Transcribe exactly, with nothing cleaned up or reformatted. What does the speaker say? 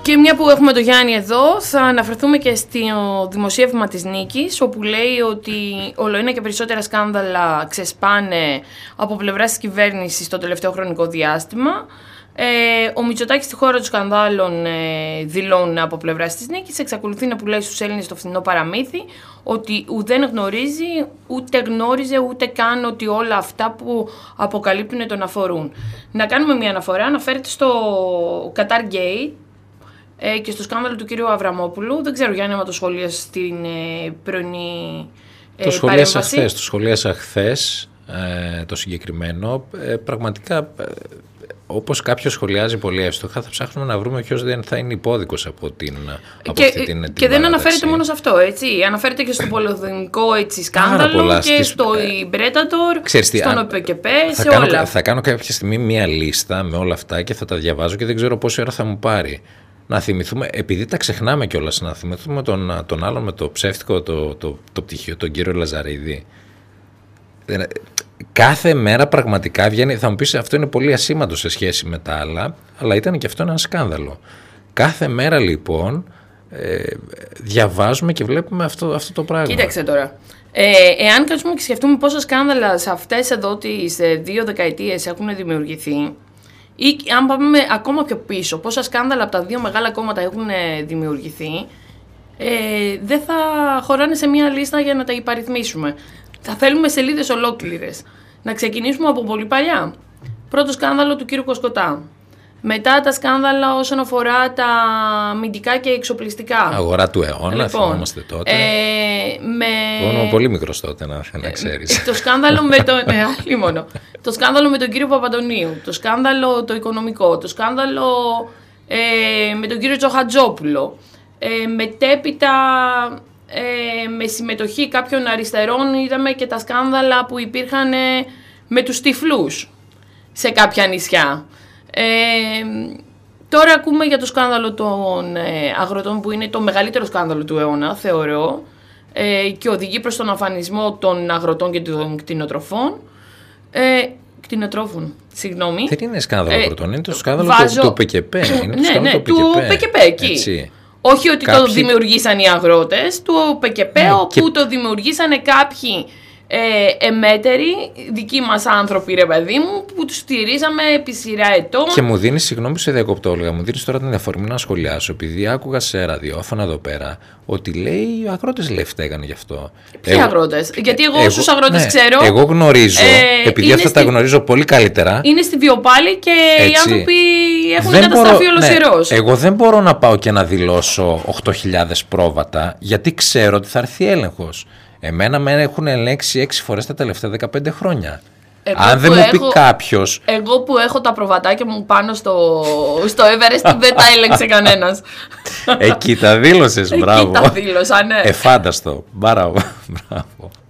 Και μια που έχουμε το Γιάννη εδώ, θα αναφερθούμε και στο δημοσίευμα της Νίκης, όπου λέει ότι ολοένα και περισσότερα σκάνδαλα ξεσπάνε από πλευράς της κυβέρνησης στο τελευταίο χρονικό διάστημα. Ε, ο Μητσοτάκης στη χώρα των σκανδάλων, ε, δηλώνει από πλευράς της Νίκης, εξακολουθεί να πουλάει στους Έλληνες το φθηνό παραμύθι, ότι ουδέν γνωρίζει, ούτε γνώριζε, ούτε καν ότι όλα αυτά που αποκαλύπτουν τον αφορούν. Να κάνουμε μια αναφορά, αναφέρεται στο Qatar Gate ε, και στο σκάνδαλο του κύριου Αβραμόπουλου. Δεν ξέρω, Γιάννη, άμα το σχολίασε στην ε, πρωινή ε, το σχολίασα χθες, το σχολίασα χθες ε, το συγκεκριμένο. Ε, πραγματικά... Ε, όπως κάποιος σχολιάζει πολύ εύστοχα, θα ψάχνουμε να βρούμε ποιος δεν θα είναι υπόδικος από, την, από και, αυτή την, την Και δεν αναφέρεται μόνο σε αυτό, έτσι. Αναφέρεται και στο πολυδομικό έτσι, σκάνδαλο και στις... στο Predator, στον ΟΠΕΚΕΠΕ, σε κάνω, όλα. Θα κάνω κάποια στιγμή μία λίστα με όλα αυτά και θα τα διαβάζω και δεν ξέρω πόση ώρα θα μου πάρει. Να θυμηθούμε, επειδή τα ξεχνάμε κιόλας, να θυμηθούμε τον, τον άλλον με το ψεύτικο το, το, το, το πτυχίο, τον κύριο Λαζαρίδη. Κάθε μέρα πραγματικά βγαίνει, θα μου πεις αυτό είναι πολύ ασήμαντο σε σχέση με τα άλλα, αλλά ήταν και αυτό ένα σκάνδαλο. Κάθε μέρα λοιπόν ε, διαβάζουμε και βλέπουμε αυτό, αυτό το πράγμα. Κοίταξε τώρα, ε, εάν κάτσουμε και σκεφτούμε πόσα σκάνδαλα σε αυτές εδώ τις δύο δεκαετίες έχουν δημιουργηθεί, ή αν πάμε ακόμα πιο πίσω, πόσα σκάνδαλα από τα δύο μεγάλα κόμματα έχουν δημιουργηθεί, ε, δεν θα χωράνε σε μια λίστα για να τα υπαριθμίσουμε. Θα θέλουμε σελίδες ολόκληρες. Να ξεκινήσουμε από πολύ παλιά. Πρώτο σκάνδαλο του κύριου Κοσκοτά. Μετά τα σκάνδαλα όσον αφορά τα αμυντικά και εξοπλιστικά. Αγορά του αιώνα, λοιπόν, θυμόμαστε τότε. Ε, με... Ήμουν πολύ μικρός τότε, να, να ξέρεις. Ε, το σκάνδαλο με τον... ναι, μόνο. Το σκάνδαλο με τον κύριο Παπαντονίου. Το σκάνδαλο το οικονομικό. Το σκάνδαλο ε, με τον κύριο Τζοχατζόπουλο. Ε, μετέπειτα... Ε, με συμμετοχή κάποιων αριστερών είδαμε και τα σκάνδαλα που υπήρχαν ε, με τους τυφλούς σε κάποια νησιά. Ε, τώρα ακούμε για το σκάνδαλο των ε, αγροτών που είναι το μεγαλύτερο σκάνδαλο του αιώνα, θεωρώ, ε, και οδηγεί προς τον αφανισμό των αγροτών και των κτηνοτροφών. Ε, κτηνοτρόφων, συγγνώμη. Δεν είναι σκάνδαλο ε, αγροτών, είναι το σκάνδαλο βάζω... του ΟΠΕΚΕΠΕ. Είναι ναι, ναι, του ΟΠΕΚΕΠΕ εκεί. Έτσι. Όχι ότι Κάποιοι... το δημιουργήσαν οι αγρότες, του ΟΠΕΚΕΠΕ, ναι, που και... το δημιουργήσανε κάποιοι ε, εμέτεροι, δικοί μας άνθρωποι, ρε παιδί μου, που τους στηρίζαμε επί σειρά ετών. Και μου δίνεις, συγγνώμη που σε διακοπτώ, Όλγα, μου δίνεις τώρα την αφορμή να σχολιάσω, επειδή άκουγα σε ραδιόφωνα εδώ πέρα ότι λέει οι αγρότες λέει φταίγανε γι' αυτό. Ποιοι εγώ... αγρότες? Γιατί εγώ, εγώ όσους αγρότες ναι, ξέρω. Εγώ γνωρίζω, ε, επειδή αυτά στη... τα γνωρίζω πολύ καλύτερα. Είναι στη Βιοπάλη και έτσι, οι άνθρωποι έχουν δεν καταστραφεί μπορώ, ολοσιερώς. Ναι, εγώ δεν μπορώ να πάω και να δηλώσω οκτώ χιλιάδες πρόβατα, γιατί ξέρω ότι θα έρθει έλεγχος. Εμένα με έχουν ελέγξει έξι φορές τα τελευταία δεκαπέντε χρόνια. Εγώ Αν δεν μου έχω, πει κάποιος... Εγώ που έχω τα προβατάκια μου πάνω στο, στο Everest δεν τα έλεγξε κανένας. Εκεί τα δήλωσες, μπράβο. Εκεί τα δήλωσα, ναι. Εφάνταστο, μπράβο.